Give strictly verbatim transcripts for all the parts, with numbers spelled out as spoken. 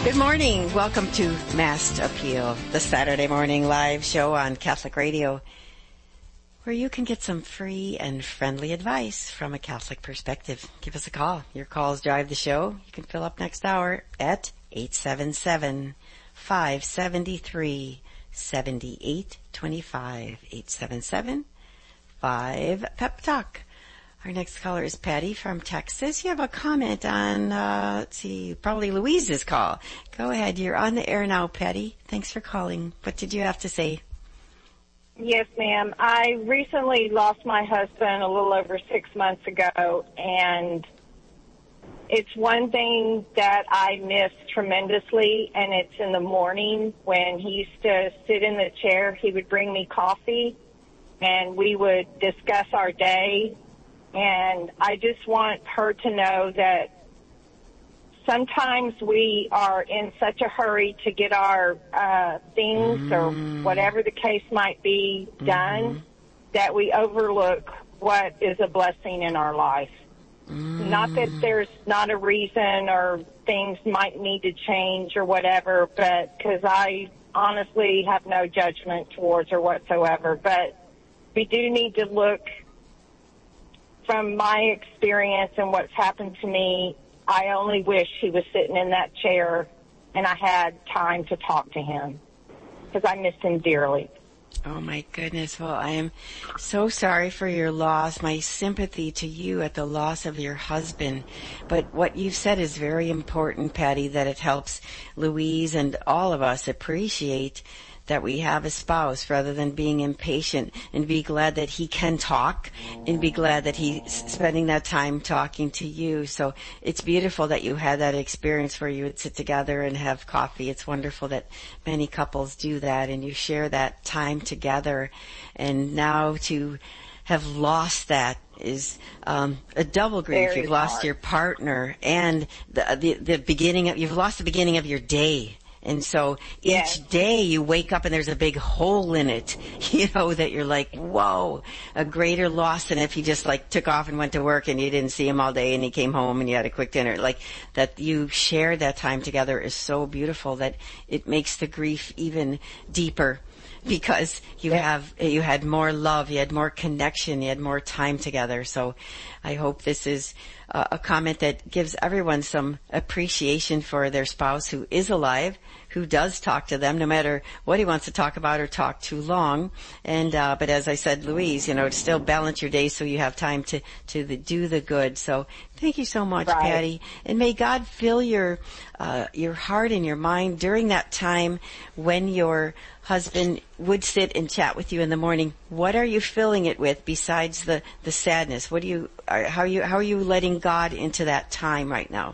Good morning. Welcome to Mass Appeal, the Saturday morning live show on Catholic Radio, where you can get some free and friendly advice from a Catholic perspective. Give us a call. Your calls drive the show. You can fill up next hour at eight seven seven, five seven three, seven eight two five, eight seven seven, five pep talk. Our next caller is Patty from Texas. You have a comment on, uh, let's see, probably Louise's call. Go ahead. You're on the air now, Patty. Thanks for calling. What did you have to say? Yes, ma'am. I recently lost my husband a little over six months ago, and it's one thing that I miss tremendously, and it's in the morning when he used to sit in the chair. He would bring me coffee, and we would discuss our day. And I just want her to know that sometimes we are in such a hurry to get our uh, things mm. or whatever the case might be done mm-hmm. that we overlook what is a blessing in our life. Mm. Not that there's not a reason or things might need to change or whatever, but because I honestly have no judgment towards her whatsoever. But we do need to look. From my experience and what's happened to me, I only wish he was sitting in that chair and I had time to talk to him because I missed him dearly. Oh, my goodness. Well, I am so sorry for your loss. My sympathy to you at the loss of your husband. But what you've said is very important, Patty, that it helps Louise and all of us appreciate that we have a spouse rather than being impatient, and be glad that he can talk and be glad that he's spending that time talking to you. So it's beautiful that you had that experience where you would sit together and have coffee. It's wonderful that many couples do that and you share that time together. And now to have lost that is um, a double grief. Very You've lost hard. Your partner and the, the the beginning of, you've lost the beginning of your day. And so each yes. day you wake up and there's a big hole in it, you know, that you're like, whoa, a greater loss than if he just like took off and went to work and you didn't see him all day and he came home and you had a quick dinner. Like that you shared that time together is so beautiful that it makes the grief even deeper. Because you yeah. have, you had more love, you had more connection, you had more time together. So I hope this is uh, a comment that gives everyone some appreciation for their spouse who is alive, who does talk to them, no matter what he wants to talk about or talk too long. And, uh, but as I said, Louise, you know, still balance your day so you have time to, to the, do the good. So thank you so much, right. Patty. And may God fill your, uh, your heart and your mind during that time when your husband would sit and chat with you in the morning. What are you filling it with besides the, the sadness? What do you, are, how are you, how are you letting God into that time right now?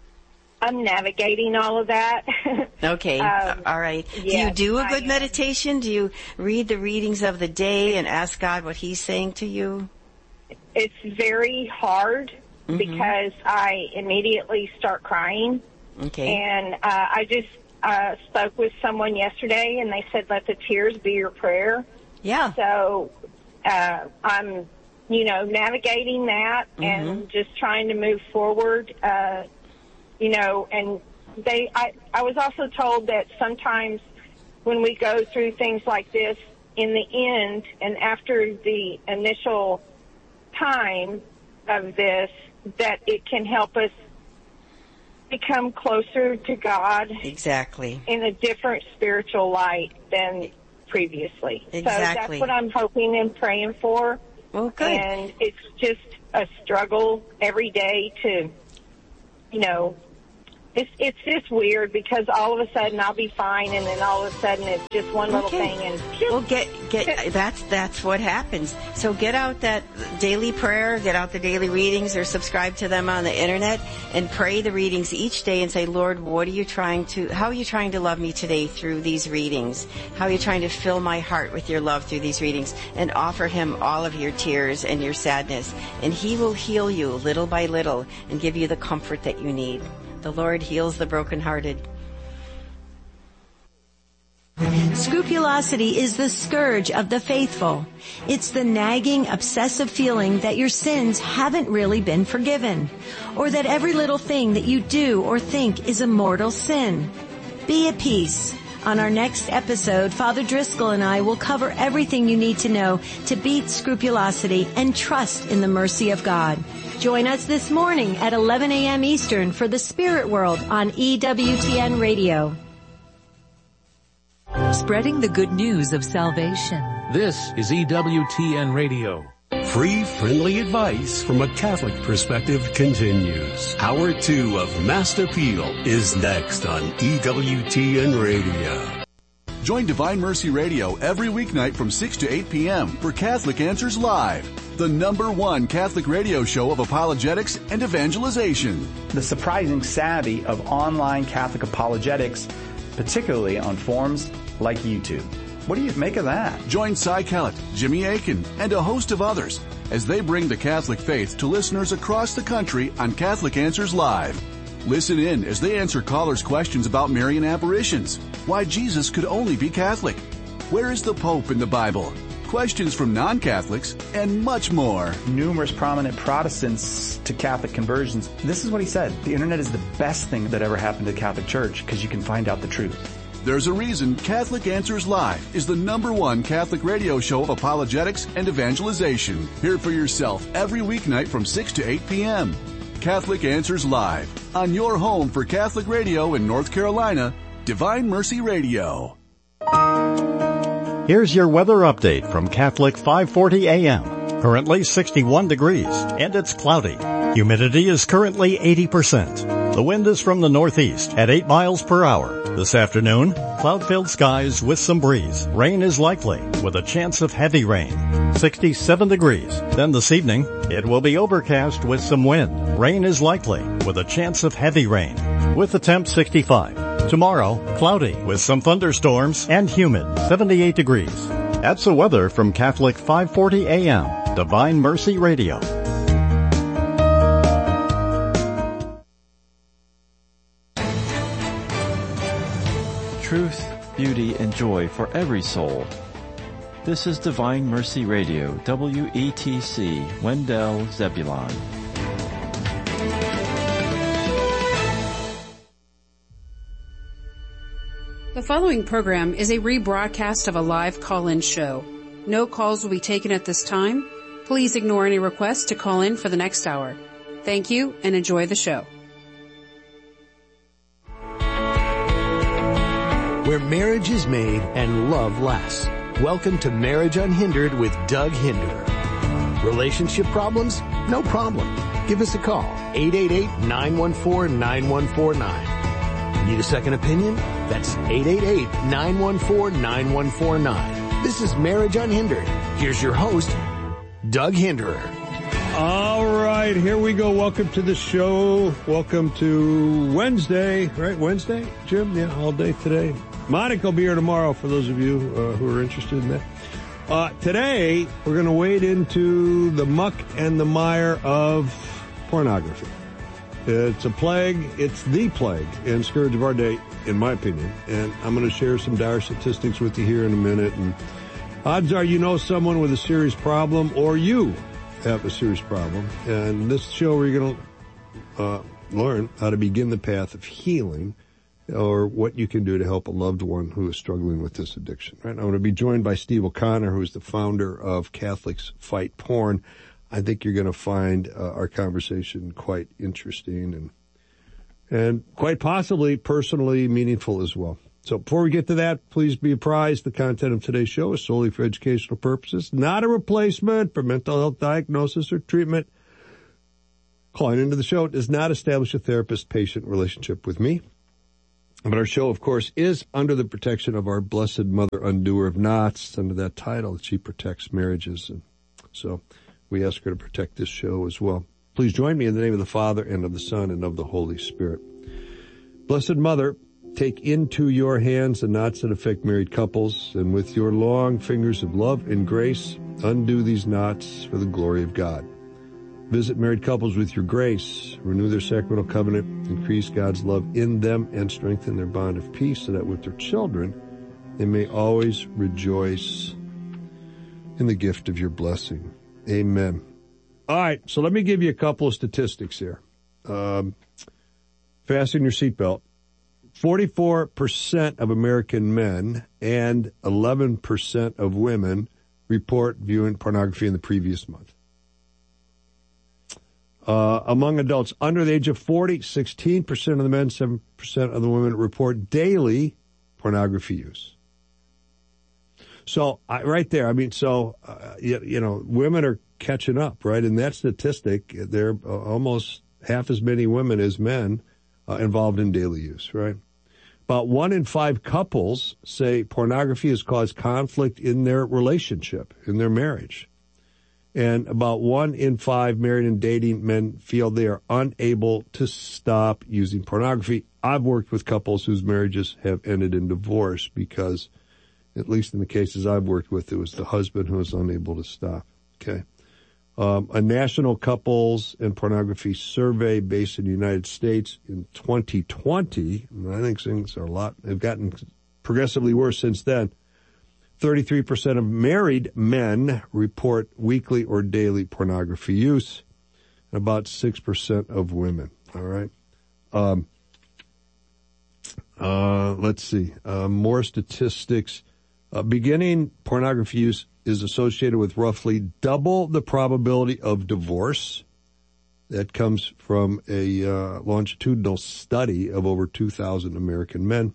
I'm navigating all of that. Okay. um, all right. Yes, do you do a good I, meditation? Do you read the readings of the day and ask God what He's saying to you? It's very hard mm-hmm. because I immediately start crying. Okay. And uh, I just uh, spoke with someone yesterday, and they said, let the tears be your prayer. Yeah. So uh, I'm, you know, navigating that mm-hmm. and just trying to move forward. Uh, you know, and they, I, I was also told that sometimes when we go through things like this, in the end and after the initial time of this, that it can help us become closer to God. Exactly. In a different spiritual light than previously. Exactly. So that's what I'm hoping and praying for. Well, good. And it's just a struggle every day to, you know, It's it's just weird because all of a sudden I'll be fine, and then all of a sudden it's just one little okay. thing, and well, get get that's that's what happens. So get out that daily prayer, get out the daily readings, or subscribe to them on the internet, and pray the readings each day, and say, Lord, what are you trying to? How are you trying to love me today through these readings? How are you trying to fill my heart with your love through these readings? And offer Him all of your tears and your sadness, and He will heal you little by little and give you the comfort that you need. The Lord heals the brokenhearted. Scrupulosity is the scourge of the faithful. It's the nagging, obsessive feeling that your sins haven't really been forgiven, or that every little thing that you do or think is a mortal sin. Be at peace. On our next episode, Father Driscoll and I will cover everything you need to know to beat scrupulosity and trust in the mercy of God. Join us this morning at eleven a.m. Eastern for The Spirit World on E W T N Radio. Spreading the good news of salvation. This is E W T N Radio. Free, friendly advice from a Catholic perspective continues. Hour two of Mass Appeal is next on E W T N Radio. Join Divine Mercy Radio every weeknight from six to eight p.m. for Catholic Answers Live, the number one Catholic radio show of apologetics and evangelization. The surprising savvy of online Catholic apologetics, particularly on forums like YouTube. What do you make of that? Join Cy Kellett, Jimmy Akin, and a host of others as they bring the Catholic faith to listeners across the country on Catholic Answers Live. Listen in as they answer callers' questions about Marian apparitions, why Jesus could only be Catholic, where is the Pope in the Bible, questions from non-Catholics, and much more. Numerous prominent Protestants to Catholic conversions. This is what he said. The internet is the best thing that ever happened to the Catholic Church because you can find out the truth. There's a reason Catholic Answers Live is the number one Catholic radio show of apologetics and evangelization. Hear for yourself every weeknight from six to eight p.m. Catholic Answers Live, on your home for Catholic radio in North Carolina, Divine Mercy Radio. Here's your weather update from Catholic five forty A M. Currently sixty-one degrees, and it's cloudy. Humidity is currently eighty percent. The wind is from the northeast at eight miles per hour. This afternoon, cloud-filled skies with some breeze. Rain is likely, with a chance of heavy rain. sixty-seven degrees. Then this evening, it will be overcast with some wind. Rain is likely, with a chance of heavy rain. With the temp sixty-five. Tomorrow, cloudy with some thunderstorms and humid, seventy-eight degrees. That's the weather from Catholic five forty A M, Divine Mercy Radio. Truth, beauty, and joy for every soul. This is Divine Mercy Radio, W E T C, Wendell, Zebulon. The following program is a rebroadcast of a live call-in show. No calls will be taken at this time. Please ignore any requests to call in for the next hour. Thank you and enjoy the show. Where marriage is made and love lasts. Welcome to Marriage Unhindered with Doug Hinderer. Relationship problems? No problem. Give us a call, eight eight eight, nine one four, nine one four nine. Need a second opinion? That's eight eight eight, nine one four, nine one four nine. This is Marriage Unhindered. Here's your host, Doug Hinderer. All right, here we go. Welcome to the show. Welcome to Wednesday, right? Wednesday, Jim? Yeah, all day today. Monica will be here tomorrow for those of you uh, who are interested in that. Uh, today, we're going to wade into the muck and the mire of pornography. It's a plague. It's the plague and scourge of our day, in my opinion. And I'm going to share some dire statistics with you here in a minute. And odds are you know someone with a serious problem, or you have a serious problem. And this show, we're going to uh, learn how to begin the path of healing, or what you can do to help a loved one who is struggling with this addiction. Right? I'm going to be joined by Steve O'Connor, who is the founder of Catholics Fight Porn. I think you're going to find uh, our conversation quite interesting and and quite possibly personally meaningful as well. So before we get to that, please be apprised the content of today's show is solely for educational purposes, not a replacement for mental health diagnosis or treatment. Calling into the show does not establish a therapist-patient relationship with me. But our show, of course, is under the protection of our Blessed Mother, Undoer of Knots. It's under that title that she protects marriages. And so we ask her to protect this show as well. Please join me in the name of the Father, and of the Son, and of the Holy Spirit. Blessed Mother, take into your hands the knots that affect married couples, and with your long fingers of love and grace, undo these knots for the glory of God. Visit married couples with your grace, renew their sacramental covenant, increase God's love in them, and strengthen their bond of peace, so that with their children they may always rejoice in the gift of your blessing. Amen. All right, so let me give you a couple of statistics here. Um, fasten your seatbelt. forty-four percent of American men and eleven percent of women report viewing pornography in the previous month. Uh, among adults under the age of forty, sixteen percent of the men, seven percent of the women report daily pornography use. So, I, right there, I mean, so, uh, you, you know, women are catching up, right? In that statistic, there are almost half as many women as men uh, involved in daily use, right? About one in five couples say pornography has caused conflict in their relationship, in their marriage. And about one in five married and dating men feel they are unable to stop using pornography. I've worked with couples whose marriages have ended in divorce because, at least in the cases I've worked with, it was the husband who was unable to stop. Okay. Um, a national couples and pornography survey based in the United States in twenty twenty, and I think things are a lot, have gotten progressively worse since then. thirty-three percent of married men report weekly or daily pornography use, and about six percent of women. All right. Um, uh, let's see. Uh, more statistics. Uh, beginning pornography use is associated with roughly double the probability of divorce. That comes from a uh, longitudinal study of over two thousand American men.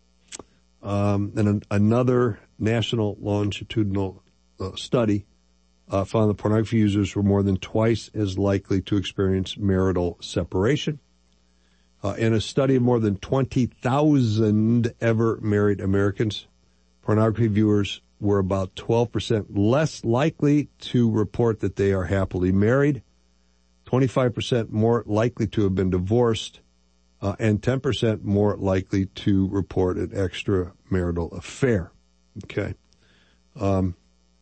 Um, and an, another national longitudinal uh, study uh, found that pornography users were more than twice as likely to experience marital separation. Uh, in a study of more than twenty thousand ever married Americans, pornography viewers were about twelve percent less likely to report that they are happily married, twenty-five percent more likely to have been divorced, uh, and ten percent more likely to report an extramarital affair. Okay. Um,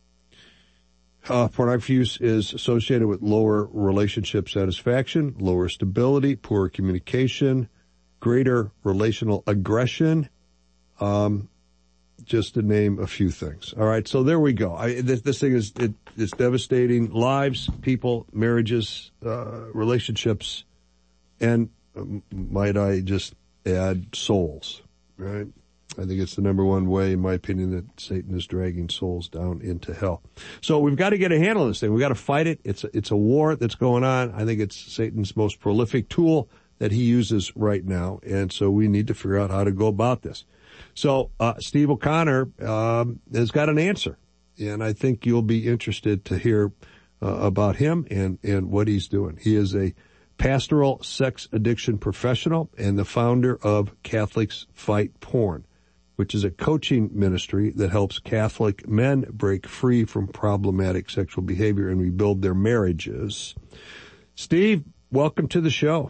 uh, pornography use is associated with lower relationship satisfaction, lower stability, poor communication, greater relational aggression, um, just to name a few things. All right, so there we go. I, this, this thing is it, it's devastating lives, people, marriages, uh, relationships, and um, might I just add souls, right? I think it's the number one way, in my opinion, that Satan is dragging souls down into hell. So we've got to get a handle on this thing. We've got to fight it. It's a, it's a war that's going on. I think it's Satan's most prolific tool that he uses right now, and so we need to figure out how to go about this. So uh, Steve O'Connor um, has got an answer, and I think you'll be interested to hear uh, about him and, and what he's doing. He is a pastoral sex addiction professional and the founder of Catholics Fight Porn, which is a coaching ministry that helps Catholic men break free from problematic sexual behavior and rebuild their marriages. Steve, welcome to the show.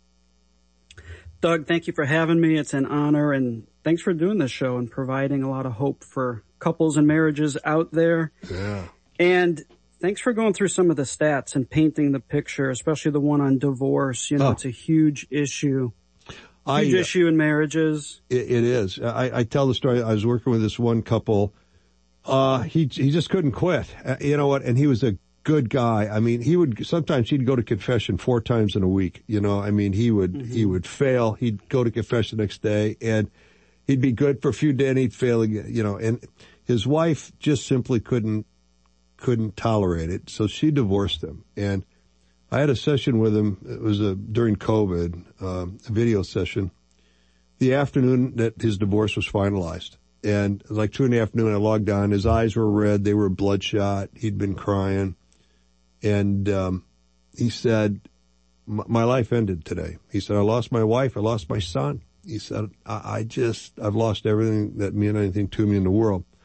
Doug, thank you for having me. It's an honor, and thanks for doing this show and providing a lot of hope for couples and marriages out there. Yeah. And thanks for going through some of the stats and painting the picture, especially the one on divorce. You know, oh. It's a huge issue. Huge I, uh, issue in marriages. It, it is. I, I tell the story. I was working with this one couple. Uh, he he just couldn't quit. Uh, you know what? And he was a good guy. I mean, he would sometimes he'd go to confession four times in a week. You know, I mean, he would mm-hmm. he would fail. He'd go to confession the next day, and he'd be good for a few days, and he'd fail again. You know, and his wife just simply couldn't couldn't tolerate it, so she divorced him. And I had a session with him. It was a, during COVID, um, a video session, the afternoon that his divorce was finalized. And like two in the afternoon, I logged on. His eyes were red. They were bloodshot. He'd been crying. And um, he said, my life ended today. He said, I lost my wife. I lost my son. He said, I, I just, I've lost everything that meant anything to me in the world.